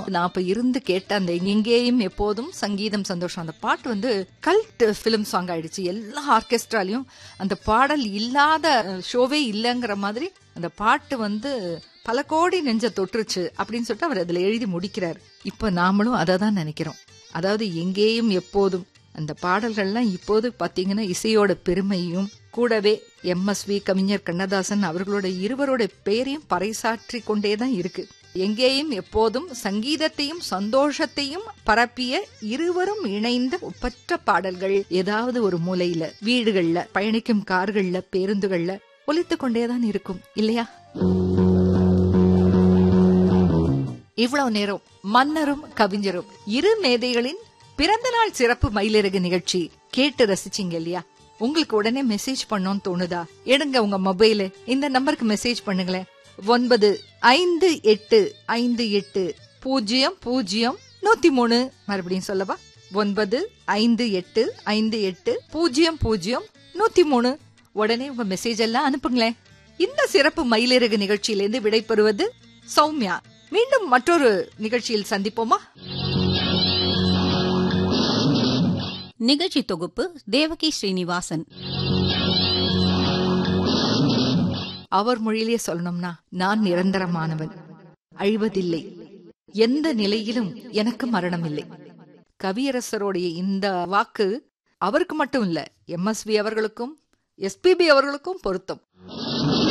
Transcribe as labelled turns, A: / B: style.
A: நான் அப்ப இருந்து கேட்ட அந்த எங்கேயும் எப்போதும் சங்கீதம் சந்தோஷம் அந்த பாட்டு கல்ட் பிலிம் சாங் ஆயிடுச்சு. எல்லா ஆர்கெஸ்ட்ராலையும் அந்த பாடல் இல்லாத ஷோவே இல்லைங்கிற மாதிரி அந்த பாட்டு பல கோடி நெஞ்ச தொற்றுச்சு அப்படின்னு சொல்லிட்டு அவர் அதுல எழுதி முடிக்கிறார். இப்ப நாமளும் அதை தான் நினைக்கிறோம். அதாவது எங்கேயும் எப்போதும் அந்த பாடல்கள்லாம் இப்போது பாத்தீங்கன்னா இசையோட பெருமையும் கூடவே MSV கவிஞர் கண்ணதாசன் அவர்களோட இருவரோட பெயரையும் பறைசாற்றி கொண்டேதான் இருக்கு. எங்கேயும் எப்போதும் சங்கீதத்தையும் சந்தோஷத்தையும் பரப்பிய இருவரும் இணைந்த ஒப்பற்ற பாடல்கள் ஏதாவது ஒரு மூலையில வீடுகள்ல பயணிக்கும் கார்கள்ல பேருந்துகள்ல ஒலித்துக் கொண்டேதான் இருக்கும் இல்லையா? இவ்வளவு நேரம் மன்னரும் கவிஞரும் இரு மேதைகளின் பிறந்த நாள் சிறப்பு மயிலிறகு நிகழ்ச்சி கேட்டு ரசிச்சிங்க இல்லையா? உங்களுக்கு உடனே மெசேஜ் பண்ணோன்னு தோணுதா? எடுங்க உங்க மொபைலு, இந்த நம்பருக்கு மெசேஜ் பண்ணுங்களேன். 9558580003. மறுபடியும் சொல்லவா? 9558580003. உடனே உங்க மெசேஜ் எல்லாம் அனுப்புங்களேன். இந்த சிறப்பு மயிலிறகு நிகழ்ச்சியிலிருந்து விடைபெறுவது சௌமியா. மீண்டும் மற்றொரு நிகழ்ச்சியில் சந்திப்போமா?
B: நிகழ்ச்சி தொகுப்பு தேவகி ஸ்ரீனிவாசன்.
A: அவர் மொழியிலே சொல்லணும்னா, நான் நிரந்தரமானவன், அழிவதில்லை, எந்த நிலையிலும் எனக்கு மரணம் இல்லை. கவியரசருடைய இந்த வாக்கு அவருக்கு மட்டும் இல்ல, MSV அவர்களுக்கும் SPB அவர்களுக்கும் பொருத்தம்.